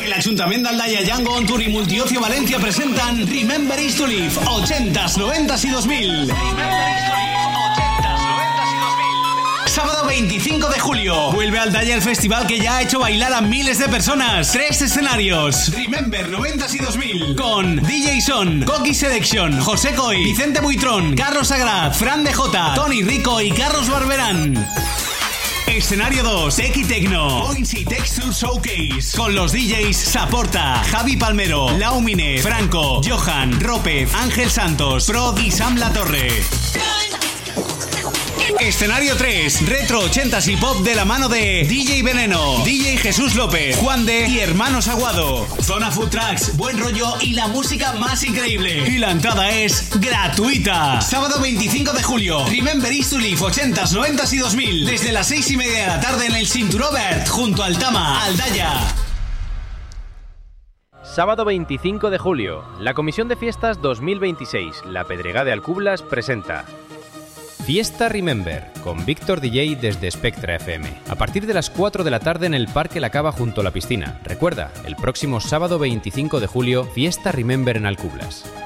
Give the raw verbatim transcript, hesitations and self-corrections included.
El Ayuntamiento de Aldaya, Django On Tour y Multiocio Valencia presentan Remember Is to Live, ochentas, noventas y dos mil. Remember Is to Live, ochentas, noventas y dos mil. Sábado veinticinco de julio, vuelve a Aldaya el festival que ya ha hecho bailar a miles de personas. Tres escenarios. Remember noventas y dos mil. Con D J Son, Coqui Selection, José Coy, Vicente Buitrón, Carlos Sagrad, Fran D J, Tony Rico y Carlos Barberán. Escenario dos, Tech Tecno, Points y Texture Showcase, con los D Js Saporta, Javi Palmero, Laumine, Franco, Johan, Ropez, Ángel Santos, Prod y Sam Latorre. Escenario tres, Retro ochentas y Pop de la mano de D J Veneno, D J Jesús López, Juan de y Hermanos Aguado. Zona Food Trucks, buen rollo y la música más increíble. Y la entrada es gratuita. Sábado veinticinco de julio, Remember Is to Live ochentas, noventas y dos mil. Desde las seis y media de la tarde en el Cinturobert, junto al Tama, Aldaya. Sábado veinticinco de julio, la Comisión de Fiestas dos mil veintiséis, La Pedregada de Alcublas, presenta Fiesta Remember, con Víctor D J desde Spectra F M. A partir de las cuatro de la tarde en el Parque La Cava junto a la piscina. Recuerda, el próximo sábado veinticinco de julio, Fiesta Remember en Alcublas.